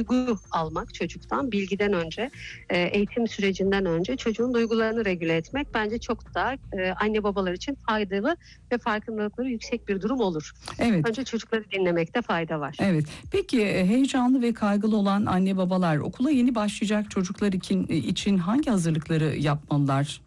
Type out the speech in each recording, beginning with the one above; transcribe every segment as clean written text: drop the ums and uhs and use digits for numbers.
duygu almak çocuktan, bilgiden önce, eğitim sürecinden önce çocuğun duygularını regüle etmek bence çok daha anne babalar için faydalı ve farkındalıkları yüksek bir durum olur. Evet. Önce çocukları dinlemekte fayda var. Evet. Peki heyecanlı ve kaygılı olan anne babalar okula yeni başlayacak çocuklar için hangi hazırlıkları yapmalılar?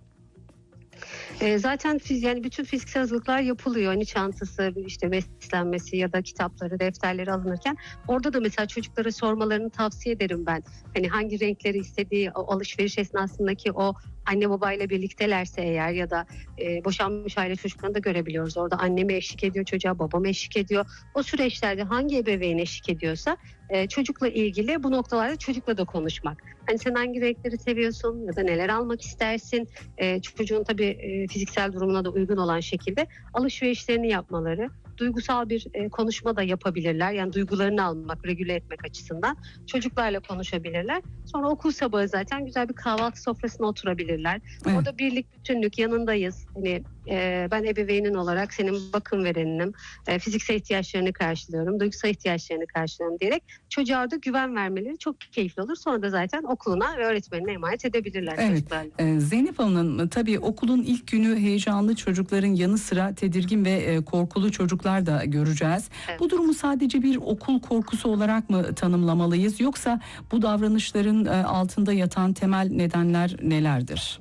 Zaten yani bütün fiziksel hazırlıklar yapılıyor. Hani çantası, işte beslenmesi ya da kitapları, defterleri alınırken orada da mesela çocuklara sormalarını tavsiye ederim ben. Hani hangi renkleri istediği, o alışveriş esnasındaki o anne babayla birliktelerse eğer ya da boşanmış aile çocuklarını da görebiliyoruz. Orada annem eşlik ediyor çocuğa, babam eşlik ediyor. O süreçlerde hangi ebeveyn eşlik ediyorsa çocukla ilgili bu noktalarda çocukla da konuşmak. Hani sen hangi renkleri seviyorsun ya da neler almak istersin? Çocuğun tabii fiziksel durumuna da uygun olan şekilde alışverişlerini yapmaları, duygusal bir konuşma da yapabilirler. Yani duygularını almak, regüle etmek açısından çocuklarla konuşabilirler. Sonra okul sabahı zaten güzel bir kahvaltı sofrasına oturabilirler. Evet. Orada birlik, bütünlük, yanındayız. Hani ben ebeveynin olarak senin bakım vereninim, fiziksel ihtiyaçlarını karşılıyorum, duygusal ihtiyaçlarını karşılıyorum diyerek çocuğa da güven vermeleri çok keyifli olur. Sonra da zaten okuluna ve öğretmenine emanet edebilirler Evet. çocuklarla. Zeynep Hanım, tabii okulun ilk günü heyecanlı çocukların yanı sıra tedirgin ve korkulu çocuklar da göreceğiz. Evet. Bu durumu sadece bir okul korkusu olarak mı tanımlamalıyız, yoksa bu davranışların altında yatan temel nedenler nelerdir?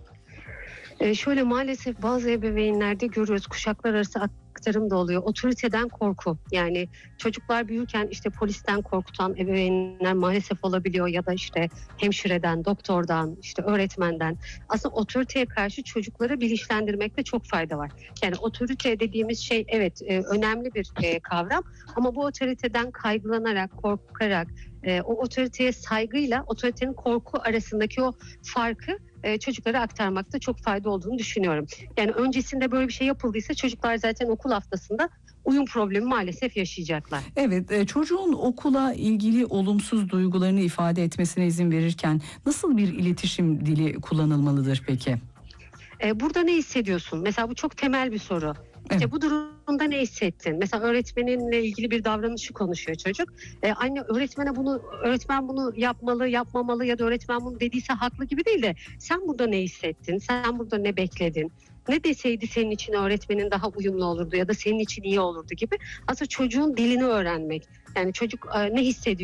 Şöyle maalesef bazı ebeveynlerde görüyoruz, kuşaklar arası aktarım da oluyor. Otoriteden korku, yani çocuklar büyürken işte polisten korkutan ebeveynler maalesef olabiliyor ya da işte hemşireden, doktordan, işte öğretmenden. Aslında otoriteye karşı çocukları bilinçlendirmekte çok fayda var. Yani otorite dediğimiz şey evet önemli bir kavram ama bu otoriteden kaygılanarak, korkarak, o otoriteye saygıyla otoritenin korku arasındaki o farkı çocuklara aktarmakta çok fayda olduğunu düşünüyorum. Yani öncesinde böyle bir şey yapıldıysa çocuklar zaten okul haftasında uyum problemi maalesef yaşayacaklar. Evet, çocuğun okula ilgili olumsuz duygularını ifade etmesine izin verirken nasıl bir iletişim dili kullanılmalıdır peki? Burada ne hissediyorsun? Mesela bu çok temel bir soru. Evet. İşte bu durumda ne hissettin? Mesela öğretmeninle ilgili bir davranışı konuşuyor çocuk. Anne öğretmen bunu yapmalı, yapmamalı ya da öğretmen bunu dediyse haklı gibi değil de sen burada ne hissettin? Sen burada ne bekledin? Ne deseydi senin için öğretmenin daha uyumlu olurdu ya da senin için iyi olurdu gibi. Aslında çocuğun dilini öğrenmek. Yani çocuk ne hissediyor?